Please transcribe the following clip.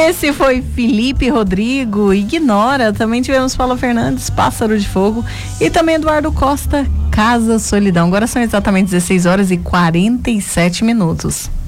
Esse foi Felipe Rodrigo, Ignora. Também tivemos Paula Fernandes, Pássaro de Fogo. E também Eduardo Costa, Casa Solidão. Agora são exatamente 16 horas e 47 minutos.